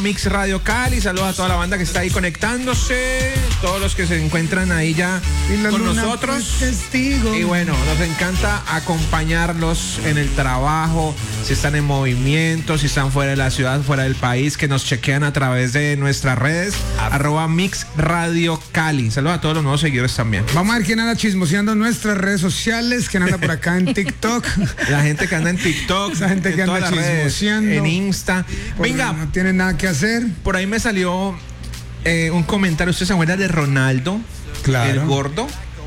@Mix Radio Cali. Saludos a toda la banda que está ahí conectándose, todos los que se encuentran ahí ya con nosotros. Y bueno, nos encanta acompañarlos en el trabajo, si están en movimiento, si están fuera de la ciudad, fuera del país, que nos chequean a través de nuestras redes, @Mix Radio Cali. Saludos a todos los nuevos seguidores también. Vamos a ver quién anda chismoseando en nuestras redes sociales, quién anda por acá en TikTok. La gente que anda en TikTok, esa gente que anda chismoseando en Insta. Venga, no tiene nada que hacer. Por ahí me salió un comentario. ¿Usted se acuerda de Ronaldo? Claro. El gordo.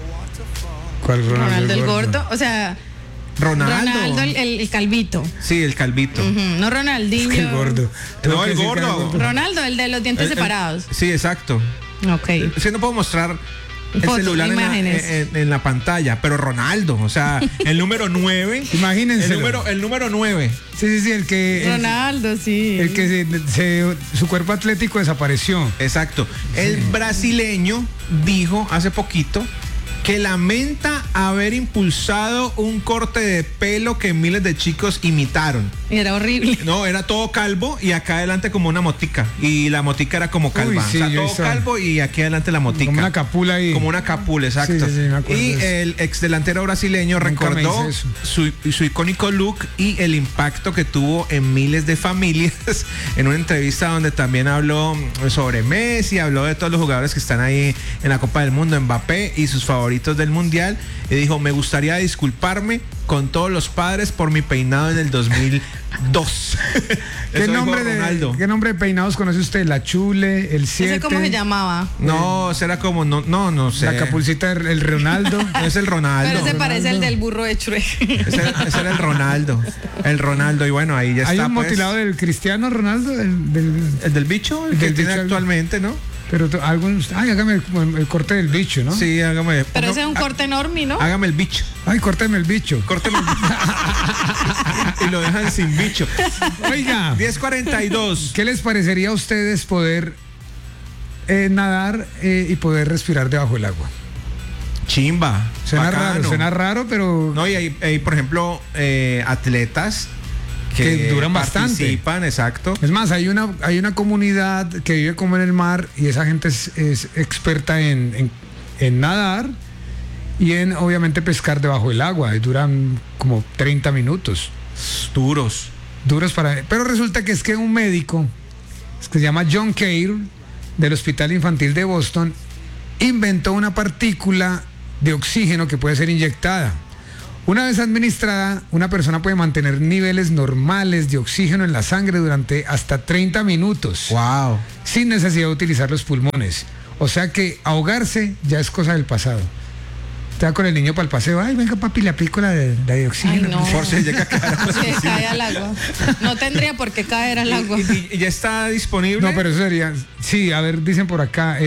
¿Cuál Ronaldo? Ronaldo el gordo. O sea, Ronaldo el calvito. Sí, el calvito. No Ronaldinho. Es que el gordo. No, el gordo. Ronaldo, el de los dientes separados. Sí, exacto. Ok. Sí, no puedo mostrar el Fotos, celular en la pantalla, pero Ronaldo, o sea, el número 9. Imagínense. El número 9. Sí, el que... Ronaldo, sí. El que su cuerpo atlético desapareció. Exacto. El brasileño dijo hace poquito que lamenta haber impulsado un corte de pelo que miles de chicos imitaron. Era horrible. No, era todo calvo y acá adelante como una motica. Y la motica era como calva. Uy, sí, o sea, todo calvo y aquí adelante la motica. Como una capula ahí. Como una capula, exacto. Sí, me acuerdo y de eso. el ex delantero brasileño recordó su icónico look y el impacto que tuvo en miles de familias en una entrevista donde también habló sobre Messi, habló de todos los jugadores que están ahí en la Copa del Mundo, Mbappé y sus favoritos del Mundial, y dijo: me gustaría disculparme con todos los padres por mi peinado en el 2002. ¿Qué nombre de peinados conoce usted? La Chule, el 7. ¿Ese cómo se llamaba? No, será como, no sé. La capulcita, el Ronaldo. No es el Ronaldo. Pero se parece al del burro de Shrek. Ese era el Ronaldo. El Ronaldo, y bueno, ahí ya está. Hay un mutilado del Cristiano Ronaldo, el del bicho, el que tiene actualmente, ¿no? Pero algunos, hágame el corte del bicho, ¿no? Sí, hágame. Pero ese es un corte enorme, ¿no? Hágame el bicho. Ay, córteme el bicho. Córteme el bicho. Y lo dejan sin bicho. Oiga, 10:42. ¿Qué les parecería a ustedes poder nadar y poder respirar debajo del agua? Chimba. Suena raro, pero... No, y hay por ejemplo, atletas que duran bastante. Participan, exacto. Es más, hay una comunidad que vive como en el mar y esa gente es experta en nadar y en, obviamente, pescar debajo del agua. Y duran como 30 minutos. Duros Pero resulta que es que un médico que se llama John Care, del Hospital Infantil de Boston, inventó una partícula de oxígeno que puede ser inyectada. Una vez administrada, una persona puede mantener niveles normales de oxígeno en la sangre durante hasta 30 minutos. Wow. Sin necesidad de utilizar los pulmones. O sea que ahogarse ya es cosa del pasado. Está con el niño para el paseo. Ay, venga, papi, le aplico la de oxígeno. Ay, no. Por si llega a caer cae al agua. No tendría por qué caer al agua. ¿Y ya está disponible? No, pero eso sería... Sí, a ver, dicen por acá.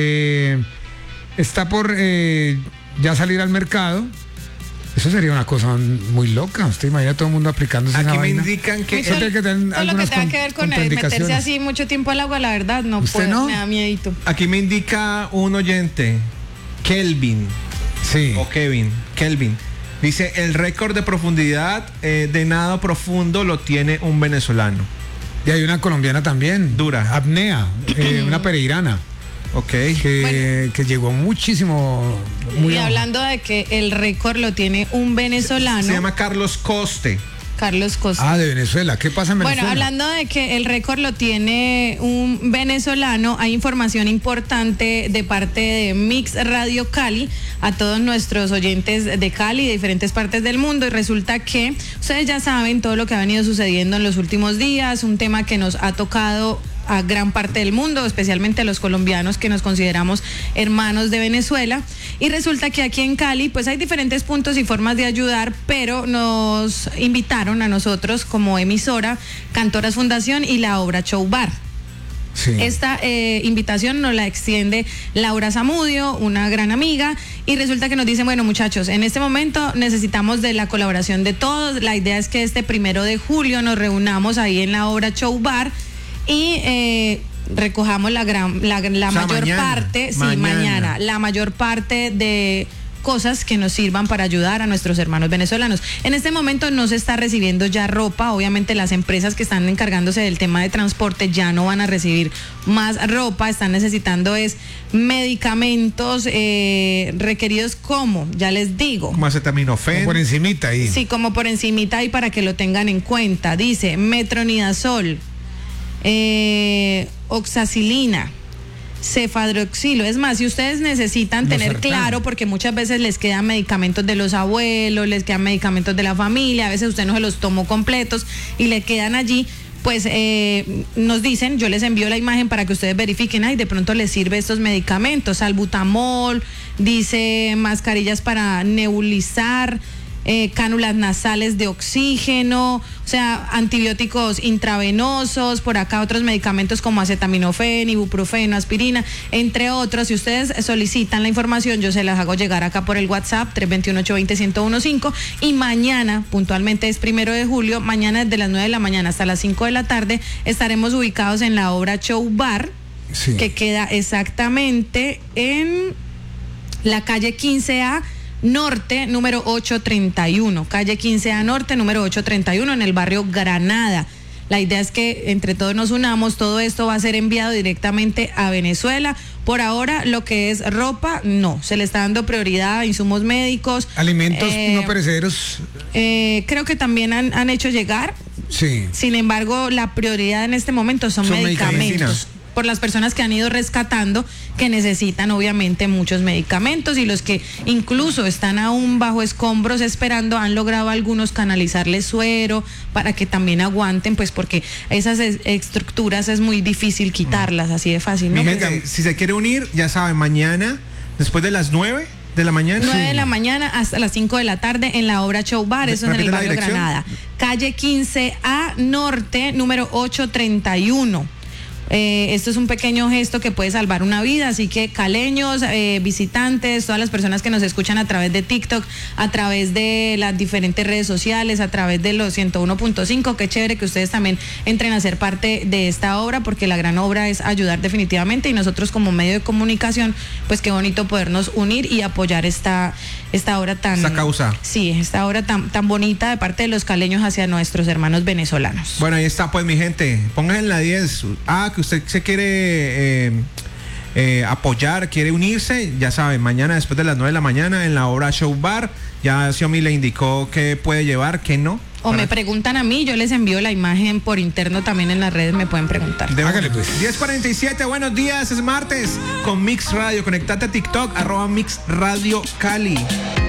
Está por ya salir al mercado. Eso sería una cosa muy loca. Usted imagina a todo el mundo aplicándose esa vaina. Aquí me indican que... Todo lo que tenga que ver con meterse así mucho tiempo al agua, la verdad, no puedo, me da miedito. Aquí me indica un oyente, Kelvin. Sí. O Kelvin. Dice: el récord de profundidad de nado profundo lo tiene un venezolano. Y hay una colombiana también. Dura. Apnea, una pereirana. Ok. Que llegó muchísimo. Y hablando de que el récord lo tiene un venezolano. Se llama Carlos Coste. Carlos Costa. De Venezuela. ¿Qué pasa en Venezuela? Bueno, hablando de que el récord lo tiene un venezolano, hay información importante de parte de Mix Radio Cali a todos nuestros oyentes de Cali, de diferentes partes del mundo, y resulta que ustedes ya saben todo lo que ha venido sucediendo en los últimos días, un tema que nos ha tocado a gran parte del mundo, especialmente a los colombianos que nos consideramos hermanos de Venezuela, y resulta que aquí en Cali pues hay diferentes puntos y formas de ayudar, pero nos invitaron a nosotros como emisora Cantoras Fundación y la obra Show Bar. Sí. Esta invitación nos la extiende Laura Zamudio, una gran amiga, y resulta que nos dicen: bueno, muchachos, en este momento necesitamos de la colaboración de todos. La idea es que este 1 de julio nos reunamos ahí en la obra Show Bar y recojamos la mayor parte, mañana, la mayor parte de cosas que nos sirvan para ayudar a nuestros hermanos venezolanos. En este momento no se está recibiendo ya ropa, obviamente las empresas que están encargándose del tema de transporte ya no van a recibir más ropa, están necesitando medicamentos requeridos como, ya les digo. Como acetaminofén. Como por encimita ahí. Sí, como por encimita ahí para que lo tengan en cuenta. Dice metronidazol, oxacilina, cefadroxilo. Es más, si ustedes necesitan tener claro, porque muchas veces les quedan medicamentos de los abuelos, les quedan medicamentos de la familia, a veces usted no se los tomó completos y le quedan allí, pues nos dicen, yo les envío la imagen para que ustedes verifiquen, de pronto les sirve estos medicamentos, salbutamol, dice mascarillas para nebulizar, cánulas nasales de oxígeno, o sea, antibióticos intravenosos, por acá otros medicamentos como acetaminofén, ibuprofeno, aspirina, entre otros. Si ustedes solicitan la información, yo se las hago llegar acá por el WhatsApp 321-820-1015 y mañana, puntualmente es 1 de julio, mañana desde las 9 de la mañana hasta las 5 de la tarde estaremos ubicados en la obra Show Bar, sí, que queda exactamente en la calle 15A Norte, número 831, calle 15A Norte, número 831, en el barrio Granada. La idea es que entre todos nos unamos, todo esto va a ser enviado directamente a Venezuela. Por ahora, lo que es ropa, no, se le está dando prioridad a insumos médicos. Alimentos no perecederos. Creo que también han hecho llegar. Sí. Sin embargo, la prioridad en este momento son medicamentos. Por las personas que han ido rescatando, que necesitan obviamente muchos medicamentos, y los que incluso están aún bajo escombros esperando, han logrado algunos canalizarles suero para que también aguanten, pues porque esas estructuras es muy difícil quitarlas así de fácil, ¿no? Mi gente, si se quiere unir, ya saben, mañana, después de las 9 de la mañana. 9 de la mañana hasta las 5 de la tarde en la obra Show Bar, eso es en el barrio Granada. Calle 15A Norte, número 831. Esto es un pequeño gesto que puede salvar una vida, así que caleños, visitantes, todas las personas que nos escuchan a través de TikTok, a través de las diferentes redes sociales, a través de los 101.5, qué chévere que ustedes también entren a ser parte de esta obra, porque la gran obra es ayudar definitivamente, y nosotros como medio de comunicación, pues qué bonito podernos unir y apoyar esta obra esta causa. Sí, esta obra tan bonita de parte de los caleños hacia nuestros hermanos venezolanos. Bueno, ahí está, pues mi gente, pónganse en la 10. Que usted se quiere apoyar, quiere unirse, ya saben, mañana después de las 9 de la mañana en la obra Show Bar, ya Xiomi le indicó qué puede llevar, qué no. O me preguntan a mí, yo les envío la imagen por interno, también en las redes me pueden preguntar. Hágale pues. 10:47, buenos días, es martes con Mix Radio. Conectate a TikTok, @Mix Radio Cali.